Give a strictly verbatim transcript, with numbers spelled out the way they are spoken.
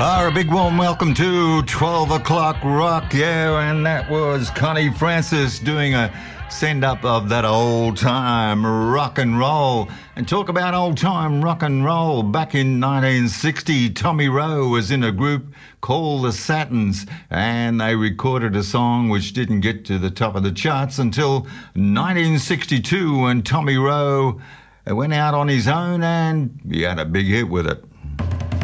Ah, a big warm welcome to twelve o'clock rock, yeah, and that was Connie Francis doing a send-up of that old-time rock and roll. And talk about old-time rock and roll, back in nineteen sixty, Tommy Roe was in a group called the Satins, and they recorded a song which didn't get to the top of the charts until nineteen sixty-two, when Tommy Roe went out on his own and he had a big hit with it.